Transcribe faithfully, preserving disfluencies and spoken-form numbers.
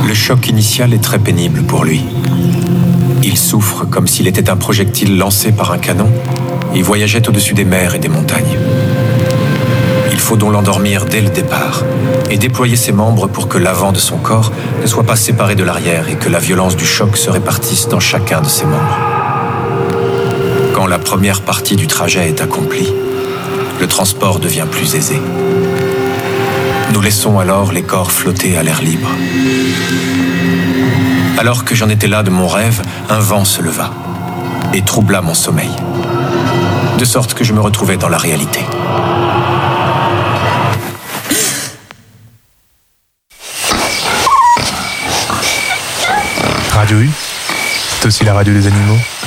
Le choc initial est très pénible pour lui. Il souffre comme s'il était un projectile lancé par un canon et voyageait au-dessus des mers et des montagnes. Il faut donc l'endormir dès le départ et déployer ses membres pour que l'avant de son corps ne soit pas séparé de l'arrière et que la violence du choc se répartisse dans chacun de ses membres. Quand la première partie du trajet est accomplie, le transport devient plus aisé. Nous laissons alors les corps flotter à l'air libre. Alors que j'en étais là de mon rêve, un vent se leva et troubla mon sommeil, de sorte que je me retrouvais dans la réalité. Radio U, c'est aussi la radio des animaux.